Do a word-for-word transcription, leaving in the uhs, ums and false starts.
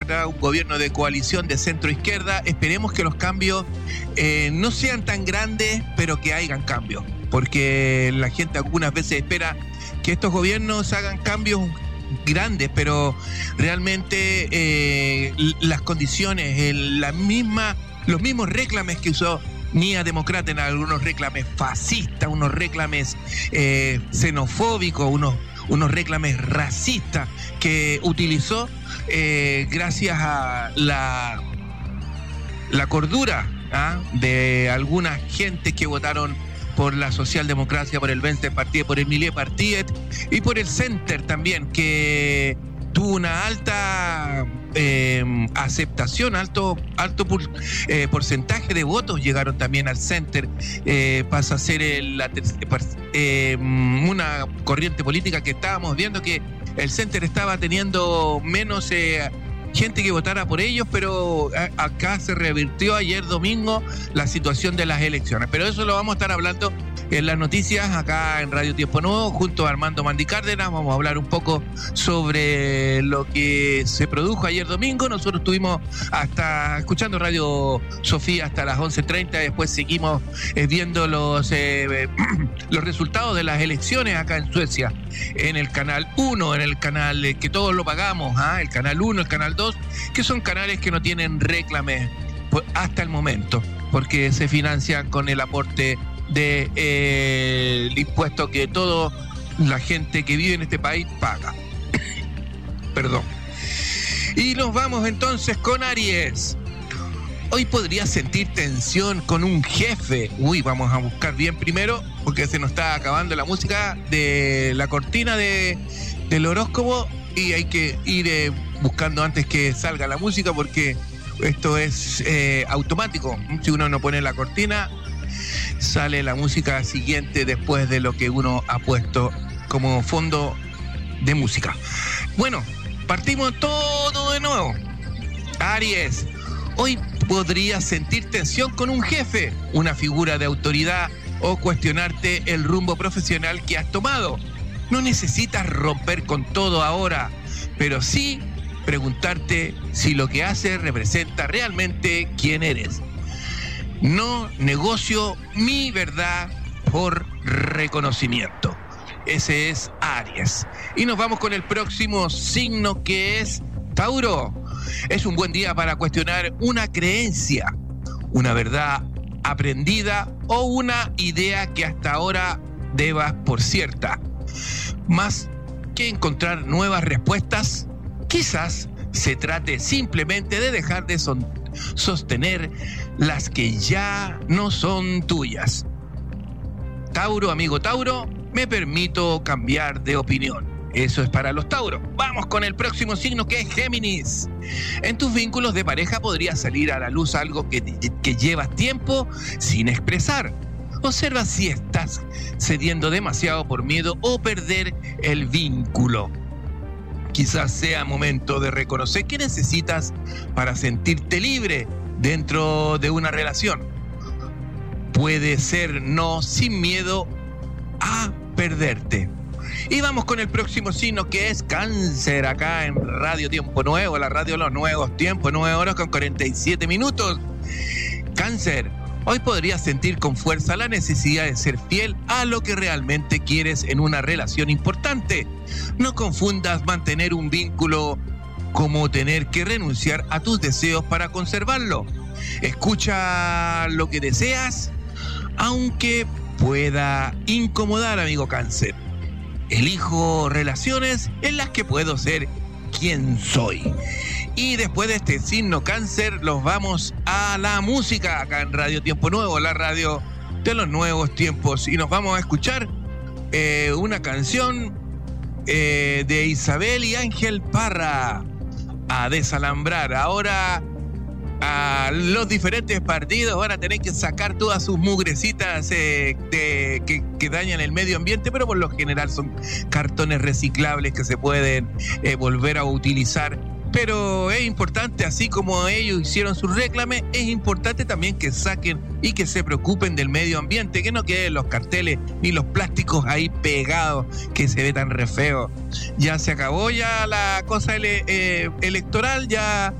Demócrata, un gobierno de coalición de centro-izquierda. Esperemos que los cambios eh, no sean tan grandes, pero que hagan cambios, porque la gente algunas veces espera que estos gobiernos hagan cambios grandes, pero realmente eh, las condiciones, el, la misma, los mismos reclames que usó Nia Demócrata, en algunos reclames fascistas, unos reclames eh, xenofóbicos, unos, unos reclames racistas que utilizó eh, gracias a la, la cordura ¿ah? de algunas gentes que votaron por la socialdemocracia, por el Venstre Partido, por el Millet Partiet y por el Center también, que tuvo una alta eh, aceptación, alto alto por, eh, porcentaje de votos llegaron también al Center. Eh, pasa a ser el, la, eh, una corriente política que estábamos viendo que el Center estaba teniendo menos eh, gente que votara por ellos, pero a, acá se revirtió ayer domingo la situación de las elecciones. Pero eso lo vamos a estar hablando en las noticias acá en Radio Tiempo Nuevo junto a Armando Mandi Cárdenas. Vamos a hablar un poco sobre lo que se produjo ayer domingo. Nosotros estuvimos hasta escuchando Radio Sofía hasta las once treinta, después seguimos eh, viendo los eh, los resultados de las elecciones acá en Suecia, en el Canal uno, en el canal eh, que todos lo pagamos, ¿ah? El Canal uno, el Canal dos, que son canales que no tienen reclames pues, hasta el momento, porque se financian con el aporte de eh, el impuesto que toda la gente que vive en este país paga. Perdón. Y nos vamos entonces con Aries. Hoy podrías sentir tensión con un jefe. Uy, vamos a buscar bien primero, porque se nos está acabando la música de la cortina de, del horóscopo y hay que ir eh, buscando antes que salga la música, porque esto es eh, automático. Si uno no pone la cortina, sale la música siguiente después de lo que uno ha puesto como fondo de música. Bueno, partimos todo de nuevo. Aries, hoy podrías sentir tensión con un jefe, una figura de autoridad o cuestionarte el rumbo profesional que has tomado. No necesitas romper con todo ahora, pero sí preguntarte si lo que haces representa realmente quién eres. No negocio mi verdad por reconocimiento. Ese es Aries. Y nos vamos con el próximo signo, que es Tauro. Es un buen día para cuestionar una creencia, una verdad aprendida o una idea que hasta ahora debas por cierta. Más que encontrar nuevas respuestas, quizás se trate simplemente de dejar de son- sostener las que ya no son tuyas. Tauro, amigo Tauro, me permito cambiar de opinión. Eso es para los Tauros. Vamos con el próximo signo, que es Géminis. En tus vínculos de pareja podría salir a la luz algo que, que llevas tiempo sin expresar. Observa si estás cediendo demasiado por miedo o perder el vínculo. Quizás sea momento de reconocer qué necesitas para sentirte libre dentro de una relación. Puede ser no sin miedo a perderte. Y vamos con el próximo signo, que es Cáncer, acá en Radio Tiempo Nuevo, la radio de los nuevos tiempos, nueve horas con cuarenta y siete minutos. Cáncer, hoy podrías sentir con fuerza la necesidad de ser fiel a lo que realmente quieres en una relación importante. No confundas mantener un vínculo como tener que renunciar a tus deseos para conservarlo. Escucha lo que deseas, aunque pueda incomodar, amigo Cáncer. Elijo relaciones en las que puedo ser quien soy. Y después de este signo Cáncer, los vamos a la música acá en Radio Tiempo Nuevo, la radio de los nuevos tiempos. Y nos vamos a escuchar eh, una canción eh, de Isabel y Ángel Parra, a desalambrar. Ahora a los diferentes partidos van a tener que sacar todas sus mugrecitas eh, de, que, que dañan el medio ambiente, pero por lo general son cartones reciclables que se pueden eh, volver a utilizar. Pero es importante, así como ellos hicieron sus reclames, es importante también que saquen y que se preocupen del medio ambiente, que no queden los carteles ni los plásticos ahí pegados, que se ve tan re feo. Ya se acabó ya la cosa ele- eh, electoral, ya